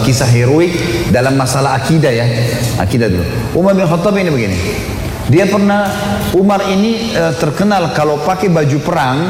kisah heroik dalam masalah akidah ya. Akidah dulu. Umar bin Khattab ini begini. Dia pernah, Umar ini terkenal kalau pakai baju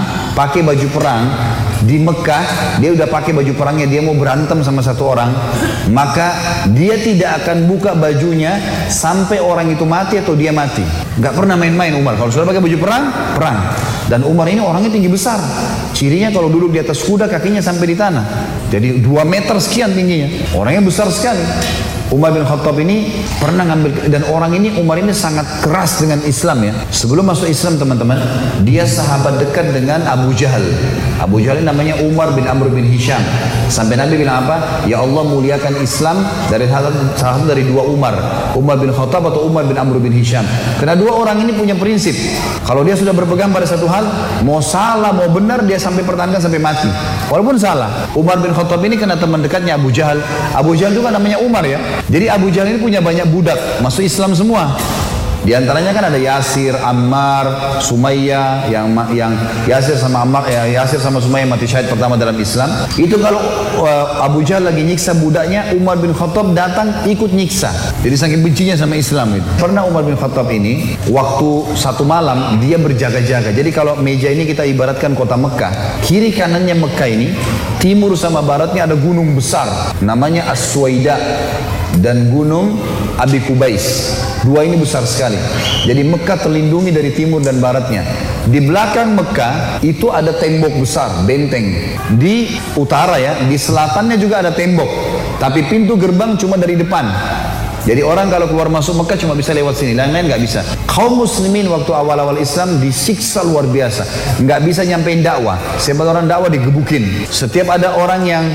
perang di Mekah, dia udah pakai baju perangnya, dia mau berantem sama satu orang, maka dia tidak akan buka bajunya sampai orang itu mati atau dia mati. Gak pernah main-main Umar. Kalau sudah pakai baju perang. Dan Umar ini orangnya tinggi besar. Cirinya kalau duduk di atas kuda kakinya sampai di tanah. Jadi 2 meter sekian tingginya. Orangnya besar sekali. Umar bin Khattab ini pernah ngambil, dan orang ini, Umar ini sangat keras dengan Islam ya. Sebelum masuk Islam teman-teman, dia sahabat dekat dengan Abu Jahal. Abu Jahal ini namanya Umar bin Amr bin Hisham. Sampai Nabi bilang apa? Ya Allah muliakan Islam dari salah satu dari 2 Umar. Umar bin Khattab atau Umar bin Amr bin Hisham. Karena 2 orang ini punya prinsip. Kalau dia sudah berpegang pada satu hal, mau salah mau benar dia sampai pertahankan sampai mati. Walaupun salah. Umar bin Khattab ini kena teman dekatnya Abu Jahal. Abu Jahal juga namanya Umar ya. Jadi Abu Jahal ini punya banyak budak, masuk Islam semua. Di antaranya kan ada Yasir, Ammar, Sumayyah, yang Yasir sama Ammar, Yasir sama Sumayyah mati syahid pertama dalam Islam. Itu kalau Abu Jahal lagi nyiksa budaknya, Umar bin Khattab datang ikut nyiksa. Jadi saking bencinya sama Islam itu. Pernah Umar bin Khattab ini, waktu satu malam dia berjaga-jaga. Jadi kalau meja ini kita ibaratkan kota Mekah, kiri kanannya Mekah ini, timur sama baratnya ada gunung besar, namanya As-Suwaida dan gunung Abi Kubais. 2 ini besar sekali. Jadi Mekah terlindungi dari timur dan baratnya. Di belakang Mekah itu ada tembok besar, benteng. Di utara ya, di selatannya juga ada tembok. Tapi pintu gerbang cuma dari depan. Jadi orang kalau keluar masuk Mekah cuma bisa lewat sini, lain-lain nggak bisa. Kaum muslimin waktu awal-awal Islam disiksa luar biasa, nggak bisa nyampein dakwah. Setiap orang dakwah digebukin. Setiap ada orang yang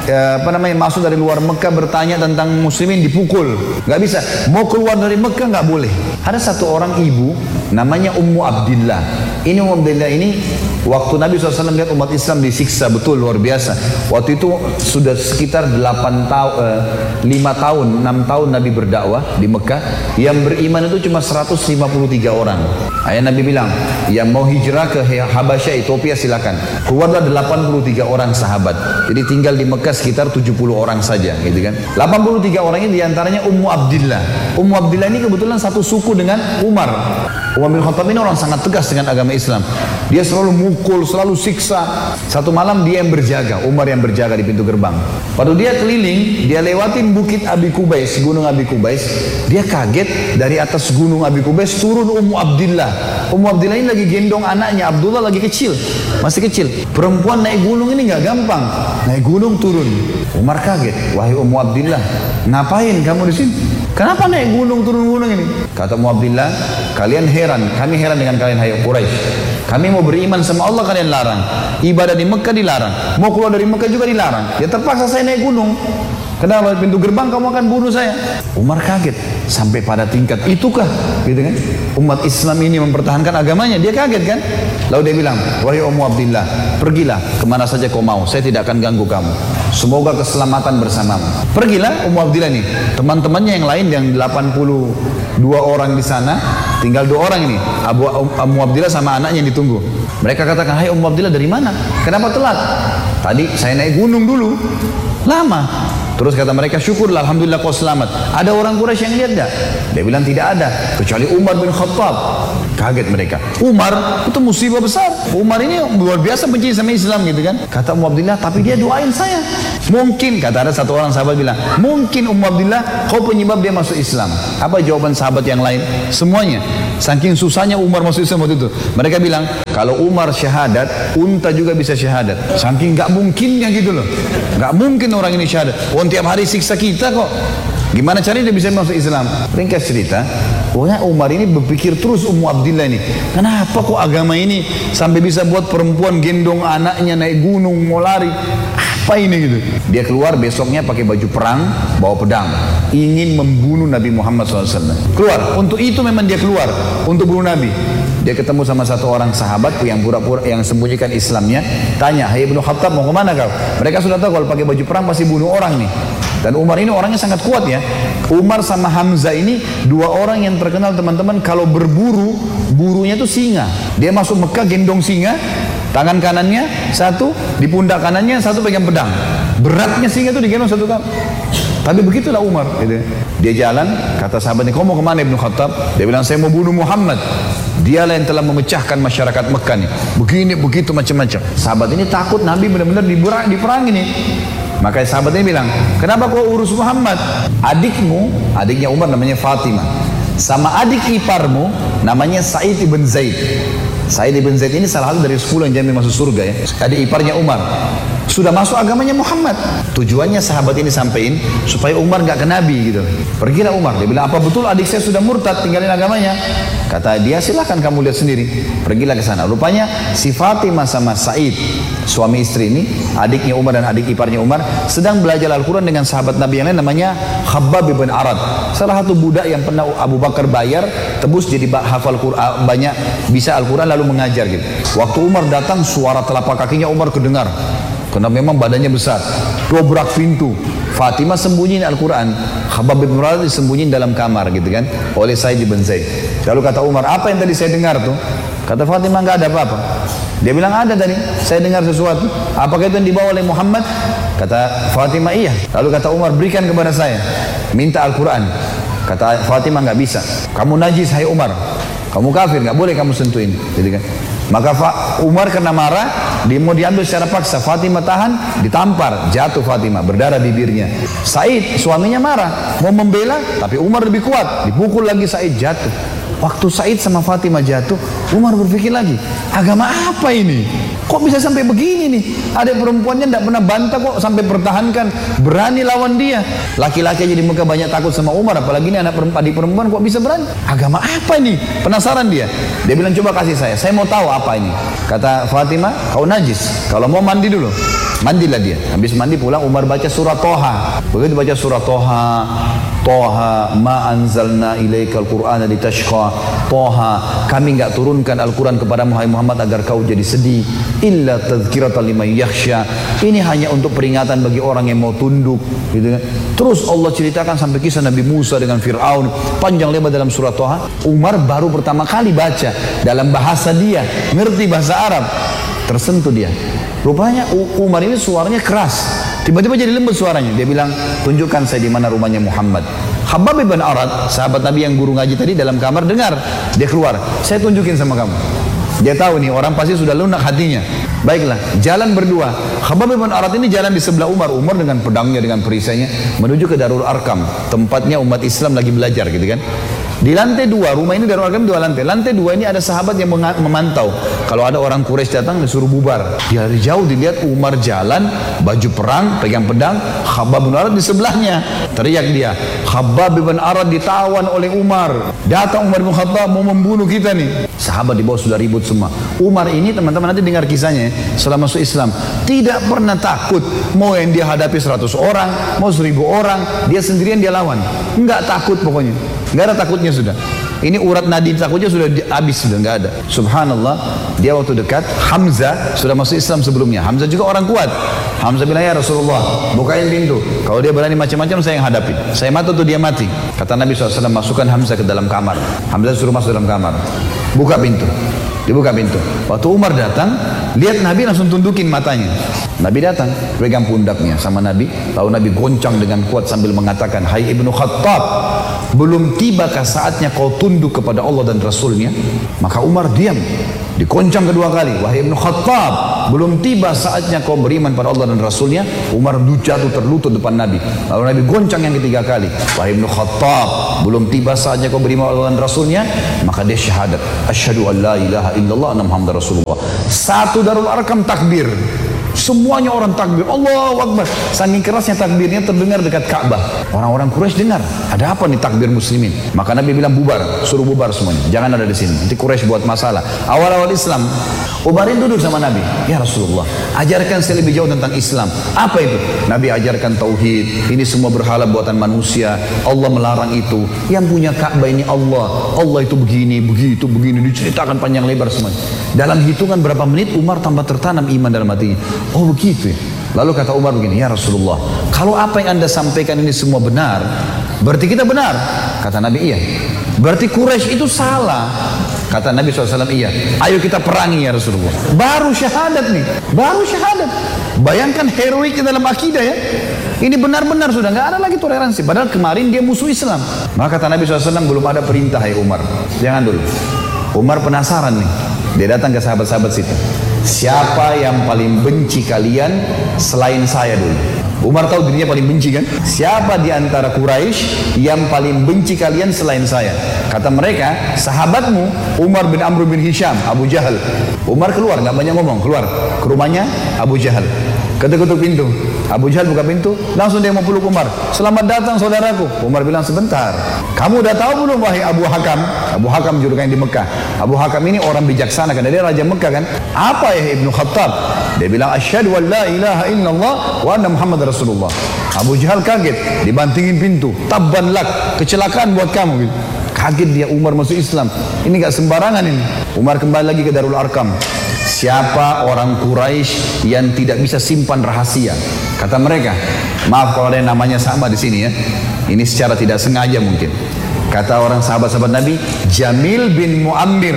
masuk dari luar Mekah bertanya tentang muslimin dipukul, nggak bisa. Mau keluar dari Mekah nggak boleh. Ada satu orang ibu namanya Ummu Abdillah. Ini Ummu Abdillah ini waktu Nabi SAW lihat umat Islam disiksa betul luar biasa. Waktu itu sudah sekitar 5 tahun, 6 tahun Nabi berdakwah di Mekah. Yang beriman itu cuma 153 orang. Ayah Nabi bilang, yang mau hijrah ke Habasyah, Ethiopia silakan. Keluarlah 83 orang sahabat. Jadi tinggal di Mekah sekitar 70 orang saja, gitu kan. 83 orang ini diantaranya Ummu Abdillah. Ummu Abdillah ini kebetulan satu suku dengan Umar. Umar bin Khattab ini orang sangat tegas dengan agama Islam. Dia selalu mukul, selalu siksa. Satu malam dia yang berjaga, Umar yang berjaga di pintu gerbang. Waktu dia keliling, dia lewatin bukit Abi Kubais, gunung Abi Kubais. Dia kaget dari atas gunung Abi Kubais turun Ummu Abdillah. Ummu Abdillah ini lagi gendong anaknya, Abdullah lagi kecil, masih kecil. Perempuan naik gunung ini nggak gampang, naik gunung turun. Umar kaget, wahai Ummu Abdillah, ngapain kamu di sini? Kenapa naik gunung turun gunung ini? Kata Ummu Abdillah, kalian heran, kami heran dengan kalian hai Quraisy. Kami mau beriman sama Allah kalian larang. Ibadah di Mekah dilarang. Mau keluar dari Mekah juga dilarang. Ya terpaksa saya naik gunung. Kenapa pintu gerbang kamu akan bunuh saya? Umar kaget sampai pada tingkat itukah, gitu kan? Umat Islam ini mempertahankan agamanya, dia kaget kan? Lalu dia bilang, wahai Ummu Abdillah, pergilah kemana saja kau mau, saya tidak akan ganggu kamu. Semoga keselamatan bersamamu. Pergilah Ummu Abdillah ini, teman-temannya yang lain yang 82 orang di sana, tinggal 2 orang ini, Ummu Abdillah sama anaknya yang ditunggu. Mereka katakan, hai Ummu Abdillah dari mana? Kenapa telat? Tadi saya naik gunung dulu, lama. Terus kata mereka, syukurlah, alhamdulillah kau selamat. Ada orang Quraisy yang lihat tak? Dia bilang tidak ada, kecuali Umar bin Khattab. Kaget mereka. Umar itu musibah besar. Umar ini luar biasa benci sama Islam, gitu kan? Kata Ummu Abdillah, tapi dia doain saya. Mungkin, kata ada satu orang sahabat bilang, mungkin Ummu Abdillah kau penyebab dia masuk Islam. Apa jawaban sahabat yang lain? Semuanya. Saking susahnya Umar masuk Islam waktu itu. Mereka bilang, kalau Umar syahadat, unta juga bisa syahadat. Saking gak mungkinnya gitu loh. Gak mungkin orang ini syahadat. Tiap hari siksa kita kok. Gimana caranya dia bisa masuk Islam? Ringkas cerita, pokoknya Umar ini berpikir terus Ummu Abdillah ini, kenapa kok agama ini sampai bisa buat perempuan gendong anaknya naik gunung mau lari? Apa ini gitu? Dia keluar besoknya pakai baju perang, bawa pedang, ingin membunuh Nabi Muhammad SAW. Keluar, untuk itu memang dia keluar, untuk bunuh Nabi. Dia ketemu sama satu orang sahabat yang pura-pura yang sembunyikan Islamnya, tanya, hai Ibnu Khattab mau kemana kau? Mereka sudah tahu kalau pakai baju perang pasti bunuh orang nih. Dan Umar ini orangnya sangat kuat ya. Umar sama Hamzah ini 2 orang yang terkenal teman-teman kalau berburu, burunya itu singa. Dia masuk Mekah gendong singa, tangan kanannya satu, di pundak kanannya satu pegang pedang. Beratnya singa itu digendong satu kali. Tapi begitulah Umar. Gitu. Dia jalan, kata sahabatnya, kau mau kemana Ibnu Khattab? Dia bilang, saya mau bunuh Muhammad. Dialah yang telah memecahkan masyarakat Mekah nih. Begini, begitu, macam-macam. Sahabat ini takut Nabi benar-benar diperangi nih. Maka sahabat ini bilang, kenapa kau urus Muhammad? Adikmu, adiknya Umar namanya Fatimah, sama adik iparmu namanya Sa'id ibn Zaid. Sa'id ibn Zaid ini salah satu dari 10 yang jamin masuk surga ya. Adik iparnya Umar sudah masuk agamanya Muhammad. Tujuannya sahabat ini sampein supaya Umar nggak ke Nabi gitu. Pergilah Umar, dia bilang, apa betul adik saya sudah murtad tinggalin agamanya? Kata dia, silakan kamu lihat sendiri. Pergilah ke sana. Rupanya si Fatimah sama Sa'id, suami istri ini, adiknya Umar dan adik iparnya Umar, sedang belajar Al-Quran dengan sahabat Nabi yang lain namanya Khabbab bin Arad. Salah satu budak yang pernah Abu Bakar bayar, tebus jadi hafal Quran, banyak bisa Al-Quran lalu mengajar gitu. Waktu Umar datang, suara telapak kakinya Umar kedengar. Karena memang badannya besar. Dobrak pintu. Fatimah sembunyiin Al-Quran. Khabbab bin Arad disembunyiin dalam kamar gitu kan. Oleh Sa'id bin Zaid. Lalu kata Umar, apa yang tadi saya dengar tuh? Kata Fatimah, nggak ada apa-apa. Dia bilang, ada tadi. Saya dengar sesuatu. Apakah itu yang dibawa oleh Muhammad? Kata Fatimah, iya. Lalu kata Umar, berikan kepada saya. Minta Al-Quran. Kata Fatimah, nggak bisa. Kamu najis, hai Umar. Kamu kafir, nggak boleh kamu sentuhin. Gitu kan. Maka Umar kena marah, dia mau diambil secara paksa. Fatimah tahan, ditampar, jatuh Fatimah, berdarah bibirnya. Said suaminya marah, mau membela, tapi Umar lebih kuat, dipukul lagi Said, jatuh. Waktu Said sama Fatimah jatuh, Umar berpikir lagi, agama apa ini? Kok bisa sampai begini nih? Ada perempuannya tidak pernah bantah kok sampai pertahankan, berani lawan dia. Laki-laki aja di Mekah banyak takut sama Umar, apalagi ini anak perempuan kok bisa berani? Agama apa ini? Penasaran dia. Dia bilang, coba kasih saya mau tahu apa ini. Kata Fatimah, kau najis, kalau mau mandi dulu. Mandilah dia. Habis mandi pulang, Umar baca surat Toha. Begitu baca surat Toha, Toha ma anzalna ilaikal qur'ana litashqa. Toha, kami enggak turunkan Al-Quran kepada Muhammad agar kau jadi sedih. Illa tadhkiratan liman yakhsha. Ini hanya untuk peringatan bagi orang yang mau tunduk, gitu kan. Terus Allah ceritakan sampai kisah Nabi Musa dengan Fir'aun, panjang lebar dalam surat Toha. Umar baru pertama kali baca dalam bahasa dia, ngerti bahasa Arab. Tersentuh dia. Rupanya Umar ini suaranya keras. Tiba-tiba jadi lembut suaranya. Dia bilang, tunjukkan saya di mana rumahnya Muhammad. Khabbab bin Arad, sahabat Nabi yang guru ngaji tadi dalam kamar dengar. Dia keluar, saya tunjukin sama kamu. Dia tahu nih orang pasti sudah lunak hatinya. Baiklah, jalan berdua. Khabbab bin Arad ini jalan di sebelah Umar. Umar dengan pedangnya, dengan perisainya menuju ke Darul Arkam, tempatnya umat Islam lagi belajar gitu kan. Di lantai 2, rumah ini Darul Arkam 2 lantai. Lantai 2 ini ada sahabat yang memantau. Kalau ada orang Quraisy datang disuruh bubar. Dia dari jauh dilihat Umar jalan, baju perang, pegang pedang, Khabbab bin Arad di sebelahnya. Teriak dia, Khabbab bin Arad ditawan oleh Umar. Datang Umar bin Khattab mau membunuh kita nih. Sahabat di bawah sudah ribut semua. Umar ini teman-teman nanti dengar kisahnya setelah masuk Islam. Tidak pernah takut. Mau yang dia hadapi 100 orang, mau 1000 orang, dia sendirian dia lawan. Enggak takut pokoknya. Enggak ada takutnya sudah. Ini urat nadi takutnya sudah habis, sudah enggak ada. Subhanallah, dia waktu dekat Hamzah sudah masuk Islam sebelumnya. Hamzah juga orang kuat. Hamzah bilang, ya Rasulullah, bukain pintu. Kalau dia berani macam-macam saya yang hadapi. Saya mati tuh dia mati. Kata Nabi SAW, masukkan Hamzah ke dalam kamar. Hamzah suruh masuk dalam kamar. Buka pintu. Dibuka pintu. Waktu Umar datang, lihat Nabi langsung tundukin matanya. Nabi datang, pegang pundaknya sama Nabi. Lalu Nabi goncang dengan kuat sambil mengatakan, hai Ibnu Khattab, belum tibakah saatnya kau tunduk kepada Allah dan Rasulnya? Maka Umar diam. Dikoncang kedua kali, wahai Ibnu Khattab, belum tiba saatnya kau beriman pada Allah dan Rasulnya? Umar jatuh terlutut depan Nabi. Lalu Nabi goncang yang ketiga kali, wahai Ibnu Khattab, belum tiba saatnya kau beriman pada Allah dan Rasulnya? Maka dia syahadat, asyhadu an la ilaha illallah anna Muhammadar Rasulullah. Satu Darul Arkam takbir. Semuanya orang takbir, Allahu Akbar. Saking kerasnya takbirnya terdengar dekat Ka'bah. Orang-orang Quraisy dengar, ada apa nih takbir muslimin? Maka Nabi bilang bubar, suruh bubar semuanya. Jangan ada di sini. Nanti Quraisy buat masalah. Awal-awal Islam, Umar duduk sama Nabi. Ya Rasulullah, ajarkan saya lebih jauh tentang Islam. Apa itu? Nabi ajarkan tauhid. Ini semua berhala buatan manusia. Allah melarang itu. Yang punya Ka'bah ini Allah. Allah itu begini, begitu, begini. Diceritakan panjang lebar semuanya. Dalam hitungan berapa menit Umar tambah tertanam iman dalam hatinya. Oh begitu ya. Lalu kata Umar begini, ya Rasulullah, kalau apa yang anda sampaikan ini semua benar, berarti kita benar. Kata Nabi, iya. Berarti Quraisy itu salah. Kata Nabi SAW, iya. Ayo kita perangi ya Rasulullah. Baru syahadat nih, baru syahadat. Bayangkan heroiknya dalam akidah ya. Ini benar-benar sudah nggak ada lagi toleransi. Padahal kemarin dia musuh Islam. Maka kata Nabi SAW, belum ada perintah, hai Umar. Jangan dulu. Umar penasaran nih. Dia datang ke sahabat-sahabat situ. Siapa yang paling benci kalian selain saya dulu? Umar tahu dirinya paling benci kan? Siapa di antara Quraisy yang paling benci kalian selain saya? Kata mereka, sahabatmu Umar bin Amr bin Hisham, Abu Jahal. Umar keluar, nggak banyak ngomong, keluar ke rumahnya Abu Jahal. Ketuk-ketuk pintu. Abu Jahal buka pintu, langsung dia mau peluk Umar. Selamat datang saudaraku. Umar bilang, sebentar. Kamu udah tahu belum wahai Abu Hakam? Abu Hakam julukannya di Mekah. Abu Hakam ini orang bijaksana kan, dia raja Mekah kan. Apa ya Ibnu Khattab? Dia bilang, asyhadu an la ilaha illallah wa anna Muhammad Rasulullah. Abu Jahal kaget, dibantingin pintu. Tabban lak, kecelakaan buat kamu gitu. Kaget dia, Umar masuk Islam. Ini gak sembarangan ini. Umar kembali lagi ke Darul Arkam. Siapa orang Quraisy yang tidak bisa simpan rahasia? Kata mereka, maaf kalau ada yang namanya sama di sini ya. Ini secara tidak sengaja mungkin. Kata orang sahabat-sahabat Nabi, Jamil bin Muammir.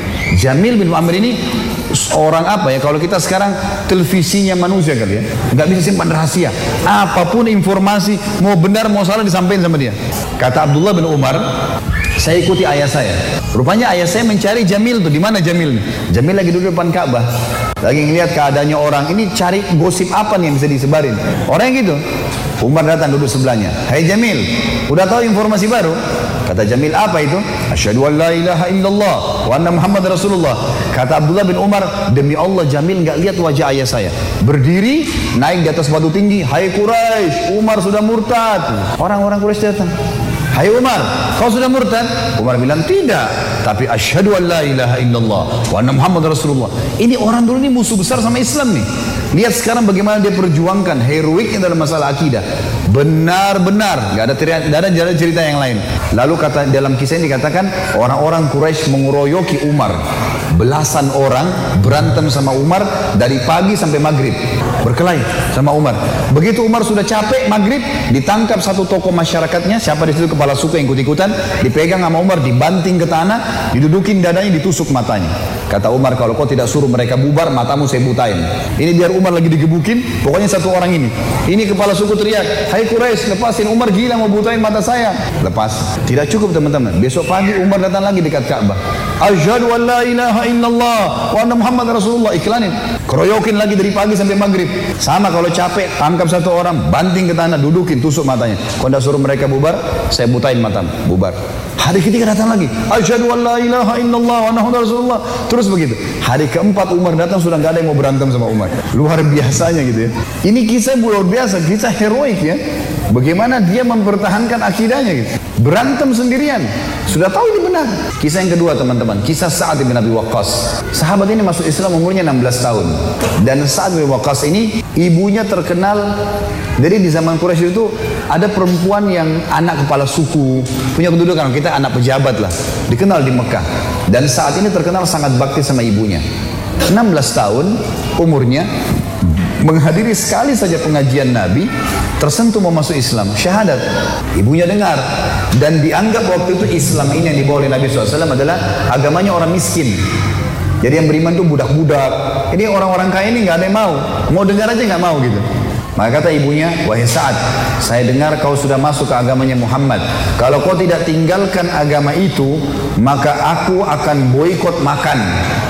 Jamil bin Muammir ini orang apa ya? Kalau kita sekarang televisinya manusia kali ya, nggak bisa simpan rahasia. Apapun informasi, mau benar mau salah disampaikan sama dia. Kata Abdullah bin Umar, saya ikuti ayah saya. Rupanya ayah saya mencari Jamil tuh. Di mana Jamil? Jamil lagi duduk depan Ka'bah. Lagi ngeliat keadaannya orang. Ini cari gosip apa nih yang bisa disebarin. Orang yang gitu. Umar datang duduk sebelahnya. Hai Jamil, udah tahu informasi baru? Kata Jamil, apa itu? Asyhadu an la ilaha illallah wa anna Muhammad Rasulullah. Kata Abdullah bin Umar, demi Allah Jamil nggak lihat wajah ayah saya. Berdiri, naik di atas batu tinggi. Hai Quraisy, Umar sudah murtad. Orang-orang Quraisy datang. Hai Umar, kau sudah murtad? Umar bilang, tidak. Tapi asyhadu an la ilaha illallah wa anna Muhammad Rasulullah. Ini orang dulu ini musuh besar sama Islam nih. Lihat sekarang bagaimana dia perjuangkan heroiknya dalam masalah akidah. Benar-benar, nggak ada cerita yang lain. Lalu kata dalam kisah ini dikatakan orang-orang Quraisy mengeroyoki Umar. Belasan orang berantem sama Umar dari pagi sampai maghrib, berkelahi sama Umar. Begitu Umar sudah capek maghrib, ditangkap satu tokoh masyarakatnya, siapa di situ kepala suku yang ikut-ikutan, dipegang sama Umar, dibanting ke tanah, didudukin dadanya, ditusuk matanya. Kata Umar, kalau kau tidak suruh mereka bubar, matamu saya butain. Ini biar Umar lagi digebukin, pokoknya satu orang ini. Ini kepala suku teriak, hai Quraisy, lepasin, Umar gila mau butain mata saya. Lepas. Tidak cukup teman-teman. Besok pagi Umar datang lagi dekat Ka'bah. Asyhadu an la ilaha illallah wa anna Muhammad Rasulullah. Iklanin. Keroyokin lagi dari pagi sampai maghrib. Sama kalau capek, tangkap satu orang, banting ke tanah, dudukin, tusuk matanya. Kalau tidak suruh mereka bubar, saya butain matamu. Bubar. Hari ketiga datang lagi. Asyhadu an la ilaha illallah wa anna Muhammad Rasulullah. Terus begitu. Hari keempat Umar datang, sudah nggak ada yang mau berantem sama Umar. Luar biasanya gitu ya. Ini kisah luar biasa, kisah heroik ya. Bagaimana dia mempertahankan akidahnya gitu. Berantem sendirian. Sudah tahu ini benar. Kisah yang kedua teman-teman, kisah Sa'ad bin Abi Waqqas. Sahabat ini masuk Islam umurnya 16 tahun. Dan Sa'ad bin Abi Waqqas ini ibunya terkenal. Jadi di zaman Quraisy itu ada perempuan yang anak kepala suku, punya kedudukan, kita anak pejabat lah, dikenal di Mekah. Dan saat ini terkenal sangat bakti sama ibunya. 16 tahun umurnya, menghadiri sekali saja pengajian Nabi, tersentuh mau masuk Islam, syahadat. Ibunya dengar dan dianggap waktu itu Islam ini yang dibawa oleh Nabi SAW adalah agamanya orang miskin. Jadi yang beriman itu budak-budak. Ini orang-orang kaya ini nggak ada yang mau dengar aja nggak mau gitu. Maka kata ibunya, wahai Sa'ad, saya dengar kau sudah masuk ke agamanya Muhammad. Kalau kau tidak tinggalkan agama itu, maka aku akan boikot makan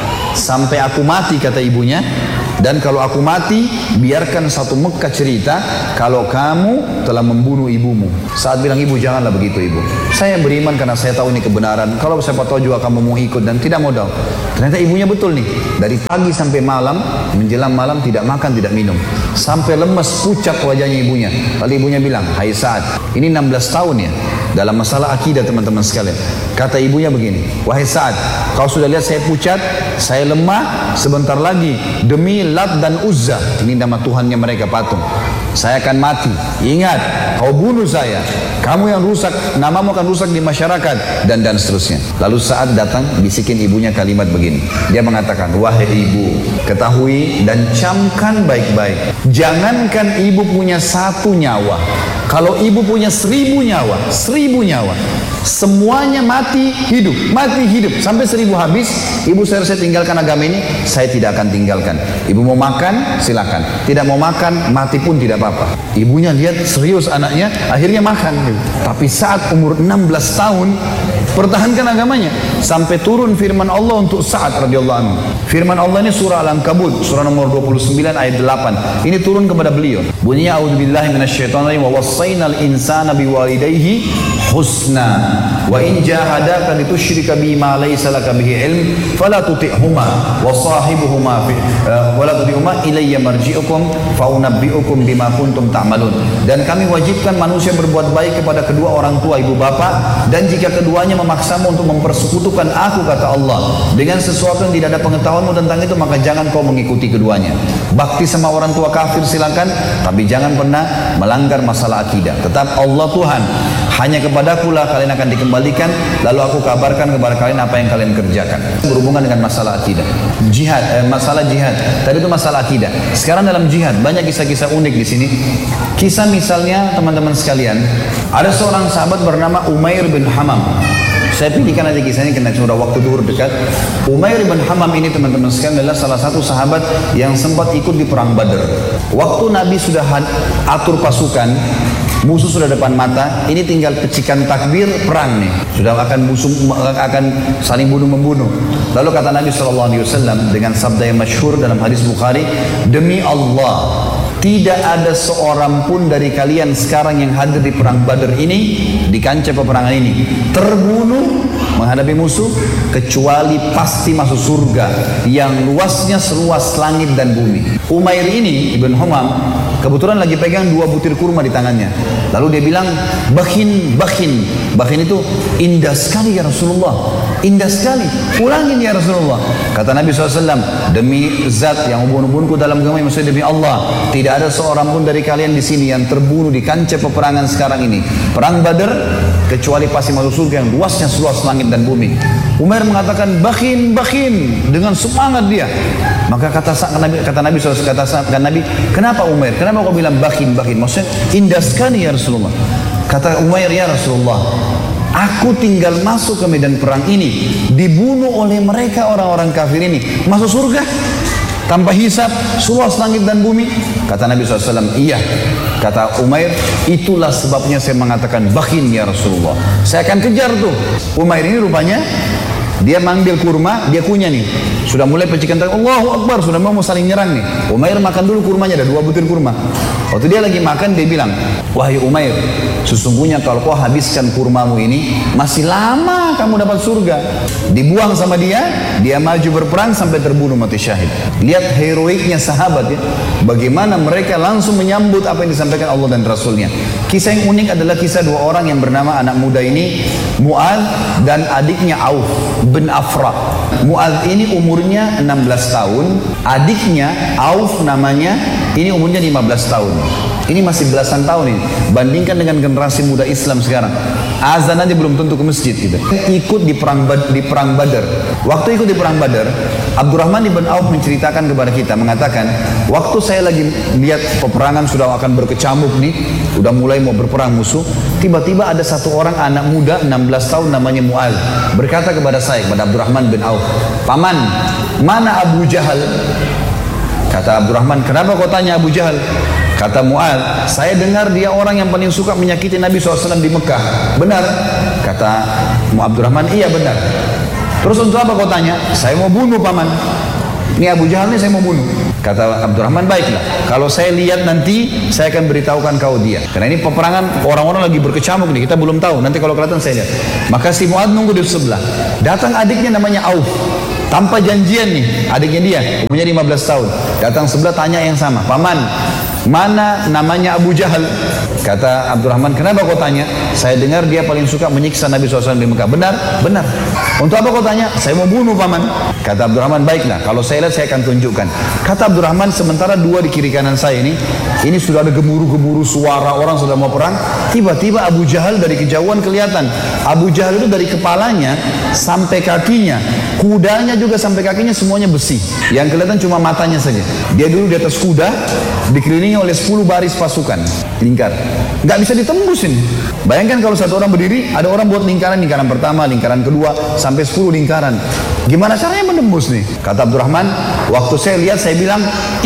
sampai aku mati, kata ibunya. Dan kalau aku mati, biarkan satu Mekah cerita kalau kamu telah membunuh ibumu. Saat bilang, ibu janganlah begitu ibu. Saya beriman karena saya tahu ini kebenaran. Kalau siapa tahu juga kamu mau ikut dan tidak modal. Ternyata ibunya betul nih. Dari pagi sampai malam, menjelang malam tidak makan, tidak minum. Sampai lemas, pucat wajahnya ibunya. Lalu ibunya bilang, hai Sa'ad, ini 16 tahun ya. Dalam masalah akidah teman-teman sekalian. Kata ibunya begini, wahai Sa'ad, kau sudah lihat saya pucat, saya lemah, sebentar lagi demi Lat dan Uzza, ini nama Tuhannya mereka patung, saya akan mati. Ingat, kau bunuh saya, kamu yang rusak, namamu akan rusak di masyarakat, dan seterusnya. Lalu saat datang, bisikin ibunya kalimat begini. Dia mengatakan, wahai ibu, ketahui dan camkan baik-baik. Jangankan ibu punya 1 nyawa, kalau ibu punya 1000 nyawa, Semuanya mati hidup sampai 1000 habis. Ibu saya tinggalkan agama ini, saya tidak akan tinggalkan. Ibu mau makan silakan, tidak mau makan mati pun tidak apa-apa. Ibunya lihat serius anaknya, akhirnya makan. Tapi saat umur 16 tahun pertahankan agamanya sampai turun firman Allah untuk Sa'ad radhiyallahu anhu. Firman Allah ini surah Al-Ankabut, surah nomor 29 ayat 8. Ini turun kepada beliau. Bunyinya a'udzubillahi minasyaitonir rajim wa wassaynal insana biwalidayhi husna wa in jahadaka litusyrika bima laysa laka bihi ilm fala tuti'huma wa sahibuhuma wala tuti'huma ilayya marji'ukum fa unabbi'ukum bima kuntum ta'malun. Dan kami wajibkan manusia berbuat baik kepada kedua orang tua ibu bapak, dan jika keduanya memaksamu untuk mempersekutukan aku, kata Allah, dengan sesuatu yang tidak ada pengetahuanmu tentang itu, maka jangan kau mengikuti keduanya. Bakti sama orang tua kafir silakan, tapi jangan pernah melanggar masalah akidah. Tetap Allah Tuhan, hanya kepadakulah kalian akan dikembalikan, lalu aku kabarkan kepada kalian apa yang kalian kerjakan. Berhubungan dengan masalah akidah, masalah jihad. Tadi itu masalah akidah. Sekarang dalam jihad banyak kisah-kisah unik di sini. Kisah misalnya teman-teman sekalian, ada seorang sahabat bernama Umair bin Hamam. Saya pilihkan aja kisahnya karena sudah waktu duhur dekat. Umair bin Hamam ini teman-teman sekalian adalah salah satu sahabat yang sempat ikut di perang Badar. Waktu Nabi sudah atur pasukan, musuh sudah depan mata, ini tinggal pecikan takbir, perang nih. Sudah akan saling bunuh-membunuh. Lalu kata Nabi SAW dengan sabda yang masyhur dalam hadis Bukhari, demi Allah, tidak ada seorang pun dari kalian sekarang yang hadir di perang Badar ini, di kancah peperangan ini, terbunuh menghadapi musuh, kecuali pasti masuk surga yang luasnya seluas langit dan bumi. Umair ini, Ibn Humam, kebetulan lagi pegang 2 butir kurma di tangannya. Lalu dia bilang, bakhin. Bakhin itu indah sekali ya Rasulullah, indah sekali, ulangin ya Rasulullah. Kata Nabi SAW, demi zat yang ubun-ubunku dalam agama, maksudnya demi Allah, tidak ada seorang pun dari kalian di sini yang terbunuh di kancah peperangan sekarang ini, perang Badar, kecuali pasti masuk surga yang luasnya seluas langit dan bumi. Umar mengatakan bakhin dengan semangat dia. Maka kata Nabi SAW, kata Nabi, kenapa Umar? Kenapa kau bilang bakhin? Maksudnya indah sekali ya Rasulullah. Kata Umair, ya Rasulullah, aku tinggal masuk ke medan perang ini, dibunuh oleh mereka orang-orang kafir ini, masuk surga tanpa hisab, seluas langit dan bumi. Kata Nabi SAW, iya. Kata Umair, itulah sebabnya saya mengatakan bakhin ya Rasulullah. Saya akan kejar tuh. Umair ini rupanya dia manggil kurma, dia kunyah nih. Sudah mulai pecikan tangan, Allahu Akbar, sudah mau saling nyerang nih. Umair makan dulu kurmanya, ada 2 butir kurma. Waktu dia lagi makan, dia bilang, wahai Umair, sesungguhnya kalau kau habiskan kurmamu ini, masih lama kamu dapat surga. Dibuang sama dia maju berperang sampai terbunuh mati syahid. Lihat heroiknya sahabat ya, bagaimana mereka langsung menyambut apa yang disampaikan Allah dan Rasulnya. Kisah yang unik adalah kisah 2 orang yang bernama anak muda ini, Mu'adz dan adiknya Auf bin Afra. Mu'adz ini umurnya 16 tahun, adiknya Auf namanya, ini umurnya 15 tahun. Ini masih belasan tahun ini. Bandingkan dengan generasi muda Islam sekarang. Azan aja belum tentu ke masjid gitu. Ikut di perang Badar. Waktu ikut di perang Badar, Abdurrahman ibn Auf menceritakan kepada kita, mengatakan, waktu saya lagi lihat peperangan sudah akan berkecamuk nih, udah mulai mau berperang musuh, tiba-tiba ada satu orang anak muda 16 tahun namanya Mu'adz berkata kepada saya, kepada Abdurrahman bin Auf, paman, mana Abu Jahal? Kata Abdurrahman, kenapa kau tanya Abu Jahal? Kata Mu'adz, saya dengar dia orang yang paling suka menyakiti Nabi SAW di Mekah. Benar? Kata Abdurrahman, iya benar. Terus untuk apa kau tanya? Saya mau bunuh paman. Ini Abu Jahal ini saya mau bunuh. Kata Abdurrahman, baiklah. Kalau saya lihat nanti, saya akan beritahukan kau dia. Karena ini peperangan, orang-orang lagi berkecamuk nih, kita belum tahu. Nanti kalau kelihatan saya lihat. Maka si Mu'adz nunggu di sebelah. Datang adiknya namanya Auf. Tanpa janjian nih, adiknya dia, umurnya 15 tahun. Datang sebelah tanya yang sama, paman, mana namanya Abu Jahal? Kata Abdurrahman, kenapa kau tanya? Saya dengar dia paling suka menyiksa Nabi SAW di Mekah. Benar? Benar. Untuk apa kau tanya? Saya mau bunuh paman. Kata Abdurrahman, baiklah, kalau saya lihat saya akan tunjukkan. Kata Abdurrahman, sementara 2 di kiri kanan saya ini sudah ada gemuruh-gemuruh suara orang sudah mau perang. Tiba-tiba Abu Jahal dari kejauhan kelihatan. Abu Jahal itu dari kepalanya sampai kakinya, kudanya juga sampai kakinya semuanya besi. Yang kelihatan cuma matanya saja. Dia dulu di atas kuda, dikelilingi dikelilingi oleh 10 baris pasukan, lingkar. Nggak bisa ditembus ini. Bayangkan kalau satu orang berdiri, ada orang buat lingkaran pertama, lingkaran kedua, sampai 10 lingkaran. Gimana caranya menembus nih? Kata Abdurrahman, waktu saya lihat, saya bilang,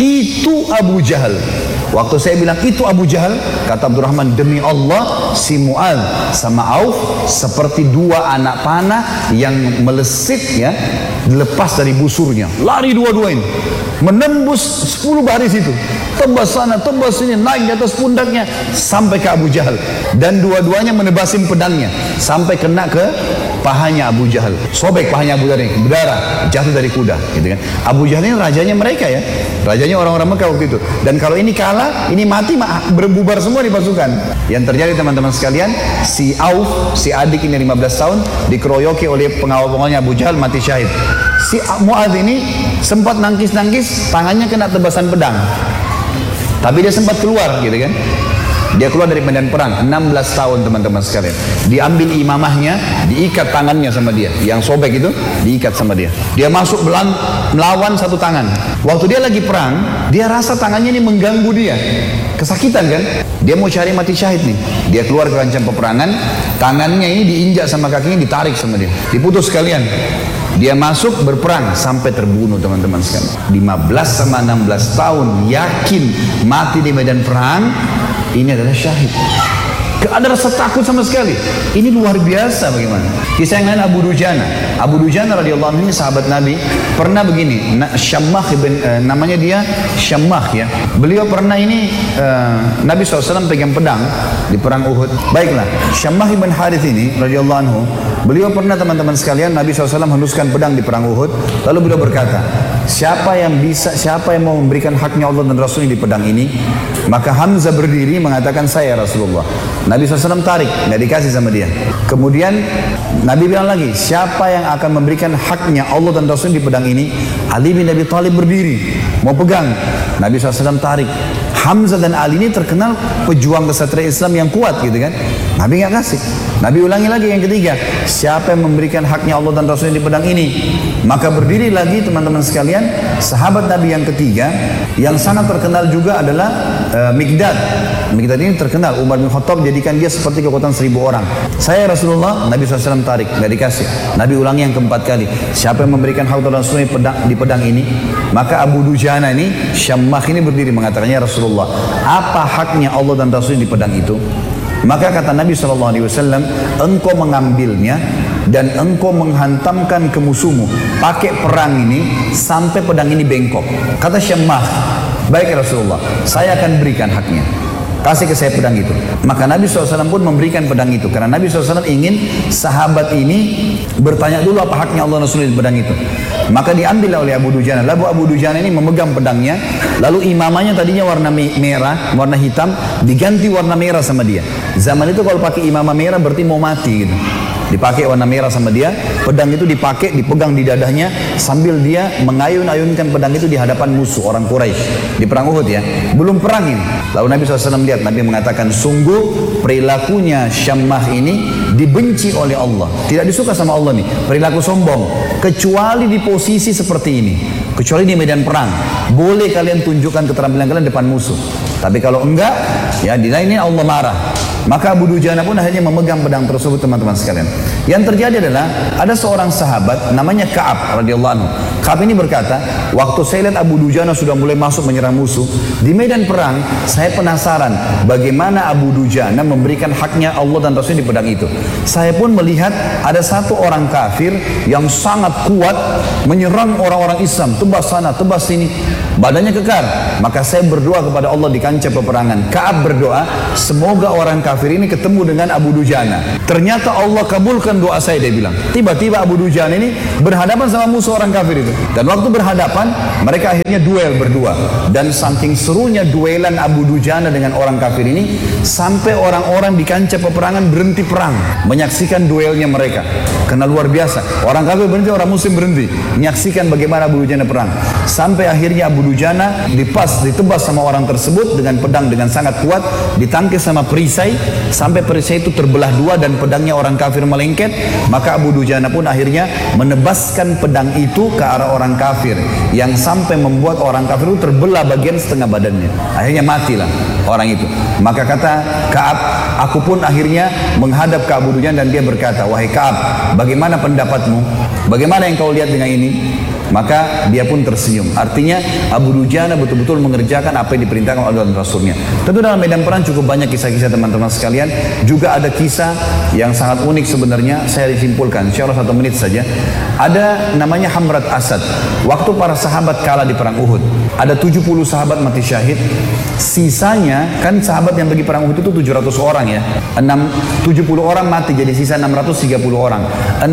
itu Abu Jahal. Waktu saya bilang itu Abu Jahal, kata Abdurrahman, demi Allah si Mu'adz sama Auf seperti dua anak panah yang melesit ya, lepas dari busurnya, lari dua-duanya, menembus 10 baris itu, tebas sana, tebas sini, naik di atas pundaknya sampai ke Abu Jahal, dan dua-duanya menebasin pedangnya sampai kena ke pahanya Abu Jahal, sobek pahanya Abu Jahal ini, berdarah, jatuh dari kuda, gitu kan. Abu Jahal ini rajanya mereka ya, rajanya orang-orang Mekah waktu itu. Dan kalau ini kalah, ini mati, berbubar semua di pasukan. Yang terjadi teman-teman sekalian, si Auf, si adik ini 15 tahun, dikeroyoki oleh pengawal-pengawalnya Abu Jahal, mati syahid. Si Mu'adz ini sempat nangkis-nangkis, tangannya kena tebasan pedang, tapi dia sempat keluar, gitu kan. Dia keluar dari medan perang, 16 tahun teman-teman sekalian. Diambil imamahnya, diikat tangannya sama dia. Yang sobek itu, diikat sama dia. Dia masuk melawan satu tangan. Waktu dia lagi perang, dia rasa tangannya ini mengganggu dia. Kesakitan kan? Dia mau cari mati syahid nih. Dia keluar ke kancah peperangan, tangannya ini diinjak sama kakinya, ditarik sama dia. Diputus sekalian. Dia masuk berperang sampai terbunuh teman-teman sekalian. 15 sama 16 tahun, yakin mati di medan perang. Ini adalah syahid. Gak ada rasa takut sama sekali. Ini luar biasa bagaimana. Kisah yang lain Abu Dujana. Abu Dujana radhiyallahu anhu ini sahabat Nabi. Pernah begini, Syammah namanya dia Syammah ya. Beliau pernah ini Nabi SAW pegang pedang di perang Uhud. Baiklah, Syammah ibn Harith ini radhiyallahu anhu, beliau pernah teman-teman sekalian, Nabi SAW henuskan pedang di perang Uhud. Lalu beliau berkata, siapa yang mau memberikan haknya Allah dan Rasulnya di pedang ini? Maka Hamzah berdiri mengatakan, saya Rasulullah. Nabi SAW tarik, nggak dikasih sama dia. Kemudian Nabi bilang lagi, siapa yang akan memberikan haknya Allah dan Rasulnya di pedang ini? Ali bin Abi Thalib berdiri, mau pegang. Nabi SAW tarik. Hamzah dan Ali ini terkenal pejuang kesatria Islam yang kuat gitu kan. Nabi nggak kasih. Nabi ulangi lagi yang ketiga, siapa yang memberikan haknya Allah dan Rasulnya di pedang ini? Maka berdiri lagi teman-teman sekalian, sahabat Nabi yang ketiga yang sangat terkenal juga adalah Mikdad. Mikdad ini terkenal, Umar bin Khattab jadikan dia seperti kekuatan 1000 orang. Saya Rasulullah, Nabi SAW tarik, nggak dikasih. Nabi ulangi yang keempat kali, siapa yang memberikan hak Allah dan Rasulnya di pedang ini? Maka Abu Dujana ini, Syammah ini berdiri mengatakannya, Rasulullah, apa haknya Allah dan Rasulnya di pedang itu? Maka kata Nabi SAW, engkau mengambilnya dan engkau menghantamkan ke musuhmu pakai perang ini sampai pedang ini bengkok. Kata Syammah, baik Rasulullah, saya akan berikan haknya, kasih ke saya pedang itu. Maka Nabi SAW pun memberikan pedang itu, karena Nabi SAW ingin sahabat ini bertanya dulu apa haknya Allah Rasulullah di pedang itu. Maka diambil oleh Abu Dujana. Lalu Abu Dujana ini memegang pedangnya, lalu imamahnya tadinya warna merah, warna hitam, diganti warna merah sama dia. Zaman itu kalau pakai imamah merah berarti mau mati gitu. Dipakai warna merah sama dia, pedang itu dipakai, dipegang di dadanya sambil dia mengayun-ayunkan pedang itu di hadapan musuh orang Quraisy di perang Uhud ya, belum perang ini. Lalu Nabi SAW lihat, Nabi mengatakan, sungguh perilakunya Syammah ini dibenci oleh Allah, tidak disuka sama Allah nih, perilaku sombong, kecuali di posisi seperti ini, kecuali di medan perang, boleh kalian tunjukkan keterampilan kalian depan musuh, tapi kalau enggak, ya di lain ini Allah marah. Maka Abu Dujana pun akhirnya memegang pedang tersebut teman-teman sekalian. Yang terjadi adalah ada seorang sahabat namanya Ka'ab radhiyallahu anhu. Ka'ab ini berkata, waktu saya lihat Abu Dujana sudah mulai masuk menyerang musuh di medan perang, saya penasaran bagaimana Abu Dujana memberikan haknya Allah dan Rasul di pedang itu. Saya pun melihat ada satu orang kafir yang sangat kuat menyerang orang-orang Islam, tebas sana, tebas sini, badannya kekar. Maka saya berdoa kepada Allah di kancah peperangan. Ka'ab berdoa, semoga orang kafir ini ketemu dengan Abu Dujana. Ternyata Allah kabulkan doa saya, dia bilang. Tiba-tiba Abu Dujana ini berhadapan sama musuh orang kafir itu. Dan waktu berhadapan, mereka akhirnya duel berdua. Dan saking serunya duelan Abu Dujana dengan orang kafir ini, sampai orang-orang di kancah peperangan berhenti perang, menyaksikan duelnya mereka. Karena luar biasa. Orang kafir berhenti, orang muslim berhenti, menyaksikan bagaimana Abu Dujana perang. Sampai akhirnya Abu Dujana ditebas sama orang tersebut dengan pedang dengan sangat kuat, ditangkis sama perisai, sampai perisai itu terbelah dua dan pedangnya orang kafir melengket. Maka Abu Dujana pun akhirnya menebaskan pedang itu ke arah orang kafir, yang sampai membuat orang kafir itu terbelah bagian setengah badannya. Akhirnya matilah orang itu. Maka kata Ka'ab, aku pun akhirnya menghadap ke Abu Dujana dan dia berkata, wahai Ka'ab, bagaimana pendapatmu? Bagaimana yang kau lihat dengan ini? Maka dia pun tersenyum. Artinya Abu Dujana betul-betul mengerjakan apa yang diperintahkan oleh Allah dan Rasulnya. Tentu dalam medan perang cukup banyak kisah-kisah teman-teman sekalian. Juga ada kisah yang sangat unik sebenarnya. Saya disimpulkan, insya Allah 1 menit saja. Ada namanya Hamrat Asad. Waktu para sahabat kalah di perang Uhud, ada 70 sahabat mati syahid. Sisanya, kan sahabat yang pergi perang Uhud itu 700 orang ya. 70 orang mati, jadi sisa 630 orang.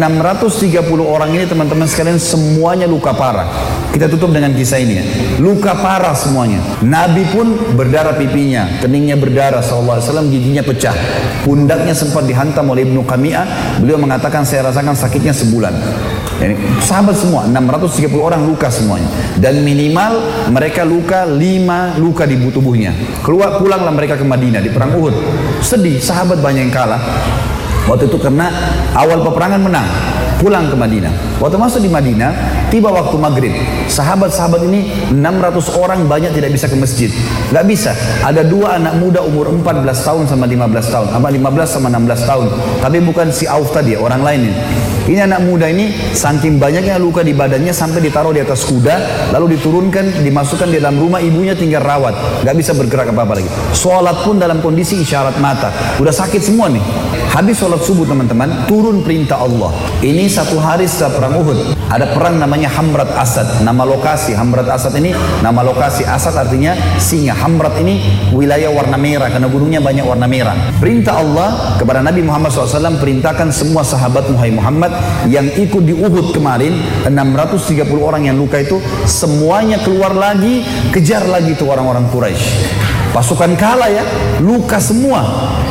630 orang ini teman-teman sekalian semuanya luka parah. Kita tutup dengan kisah ini ya. Luka parah semuanya. Nabi pun berdarah pipinya, keningnya berdarah SAW, giginya pecah. Pundaknya sempat dihantam oleh Ibnu Qami'ah. Beliau mengatakan, saya rasakan sakitnya sebulan. Yani, sahabat semua 630 orang luka semuanya, dan minimal mereka luka 5 luka di tubuhnya. Pulanglah mereka ke Madinah di perang Uhud. Sedih, sahabat banyak yang kalah waktu itu karena awal peperangan menang. Pulang ke Madinah. Waktu masuk di Madinah, tiba waktu maghrib. Sahabat-sahabat ini 600 orang banyak tidak bisa ke masjid. Gak bisa. Ada 2 anak muda umur 14 tahun sama 15 tahun. 15 sama 16 tahun. Tapi bukan si Auf tadi, orang lain ini. Ini anak muda ini saking banyaknya luka di badannya sampai ditaruh di atas kuda, lalu diturunkan, dimasukkan di dalam rumah, ibunya tinggal rawat. Gak bisa bergerak apa-apa lagi. Sholat pun dalam kondisi isyarat mata. Udah sakit semua nih. Habis sholat subuh teman-teman, turun perintah Allah. Ini 1 hari setelah perang Uhud. Ada perang namanya Hamrat Asad. Nama lokasi Hamrat Asad ini, nama lokasi Asad artinya singa. Hamrat ini wilayah warna merah karena gunungnya banyak warna merah. Perintah Allah kepada Nabi Muhammad SAW, perintahkan semua sahabat Muhammad yang ikut di Uhud kemarin, 630 orang yang luka itu, semuanya keluar lagi, kejar lagi itu orang-orang Quraisy. Pasukan kalah ya, luka semua.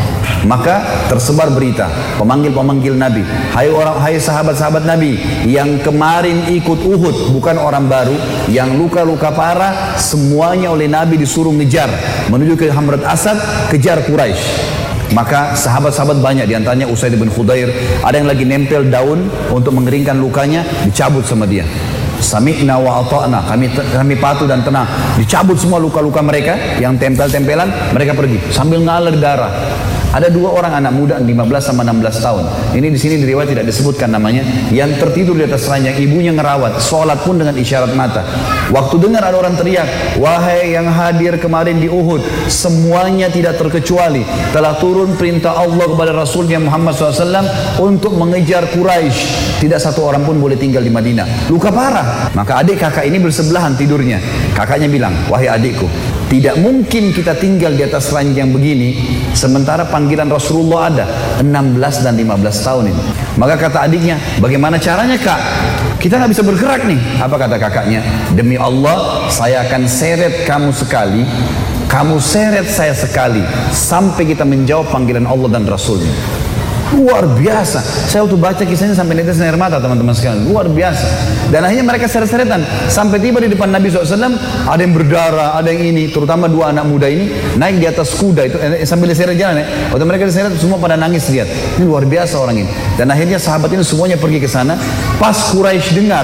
Maka tersebar berita, pemanggil-pemanggil Nabi, hai sahabat-sahabat Nabi yang kemarin ikut Uhud, bukan orang baru, yang luka-luka parah, semuanya oleh Nabi disuruh ngejar menuju ke Hamrat Asad, kejar Quraisy. Maka sahabat-sahabat banyak, diantaranya Usaid bin Khudair, ada yang lagi nempel daun untuk mengeringkan lukanya, dicabut sama dia. Sami'na wa ata'na, kami patuh dan tenang. Dicabut semua luka-luka mereka yang tempel-tempelan, mereka pergi sambil ngalir darah. Ada 2 orang anak muda 15 sama 16 tahun. Ini di sini di riwayat tidak disebutkan namanya, yang tertidur di atas ranjang, ibunya ngerawat, sholat pun dengan isyarat mata. Waktu dengar ada orang teriak, wahai yang hadir kemarin di Uhud, semuanya tidak terkecuali telah turun perintah Allah kepada Rasulnya Muhammad SAW untuk mengejar Quraisy. Tidak satu orang pun boleh tinggal di Madinah. Luka parah. Maka adik kakak ini bersebelahan tidurnya. Kakaknya bilang, wahai adikku, tidak mungkin kita tinggal di atas ranjang begini sementara panggilan Rasulullah ada 16 dan 15 tahun ini. Maka kata adiknya, bagaimana caranya kak? Kita nggak bisa bergerak nih. Apa kata kakaknya? Demi Allah, saya akan seret kamu sekali, kamu seret saya sekali, sampai kita menjawab panggilan Allah dan Rasulnya. Luar biasa. Saya waktu baca kisahnya sampai netes air mata teman-teman sekalian. Luar biasa. Dan akhirnya mereka seret-seretan sampai tiba di depan Nabi SAW. Ada yang berdarah, ada yang ini. Terutama 2 anak muda ini naik di atas kuda itu sambil diseret jalan ya. Waktu mereka diseret semua pada nangis lihat. Ini luar biasa orang ini. Dan akhirnya sahabat ini semuanya pergi ke sana. Pas Quraisy dengar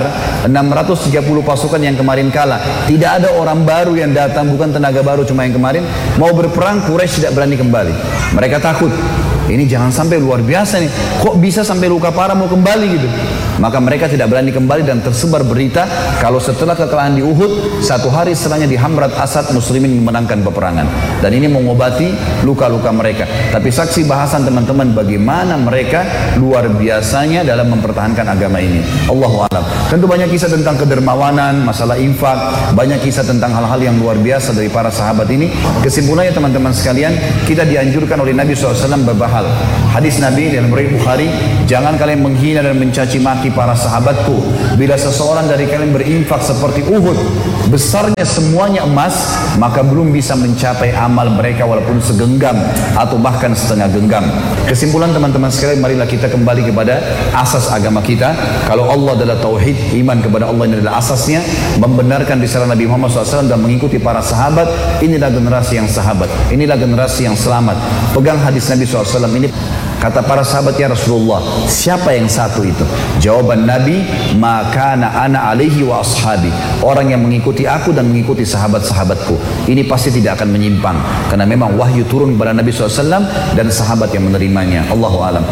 630 pasukan yang kemarin kalah, tidak ada orang baru yang datang, bukan tenaga baru cuma yang kemarin mau berperang, Quraisy tidak berani kembali. Mereka takut. Ini jangan sampai luar biasa nih, kok bisa sampai luka parah mau kembali gitu. Maka mereka tidak berani kembali dan tersebar berita kalau setelah kekalahan di Uhud, 1 hari setelahnya di Hamrat Asad muslimin memenangkan peperangan. Dan ini mengobati luka-luka mereka. Tapi saksi bahasan teman-teman bagaimana mereka luar biasanya dalam mempertahankan agama ini. Allahu a'lam. Tentu banyak kisah tentang kedermawanan, masalah infak, banyak kisah tentang hal-hal yang luar biasa dari para sahabat ini. Kesimpulannya teman-teman sekalian, kita dianjurkan oleh Nabi SAW beberapa hal. Hadis Nabi dalam riwayat Bukhari, jangan kalian menghina dan mencaci maki para sahabatku. Bila seseorang dari kalian berinfak seperti Uhud, besarnya semuanya emas, maka belum bisa mencapai amal mereka walaupun segenggam atau bahkan setengah genggam. Kesimpulan teman-teman sekalian, marilah kita kembali kepada asas agama kita. Kalau Allah adalah tauhid, iman kepada Allah ini adalah asasnya, membenarkan risalah Nabi Muhammad SAW dan mengikuti para sahabat, inilah generasi yang sahabat, inilah generasi yang selamat. Pegang hadis Nabi SAW ini. Kata para sahabat, ya Rasulullah, siapa yang satu itu? Jawaban Nabi, makana ana alaihi wa ashabi. Orang yang mengikuti aku dan mengikuti sahabat-sahabatku. Ini pasti tidak akan menyimpang. Karena memang wahyu turun kepada Nabi SAW dan sahabat yang menerimanya. Allahu alam.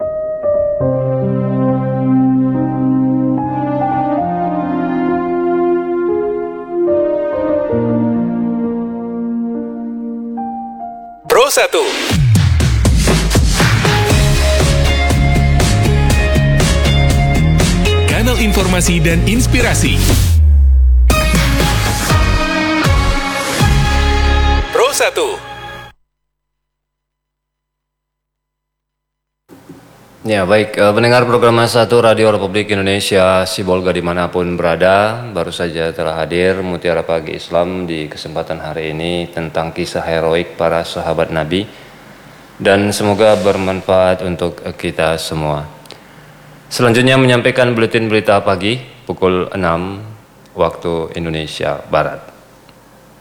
Pro 1. Kanal informasi dan inspirasi. Pro 1. Ya baik, pendengar program 1 Radio Republik Indonesia Sibolga dimanapun berada, baru saja telah hadir Mutiara Pagi Islam di kesempatan hari ini tentang kisah heroik para sahabat Nabi, dan semoga bermanfaat untuk kita semua. Selanjutnya menyampaikan buletin berita pagi pukul 6 waktu Indonesia Barat.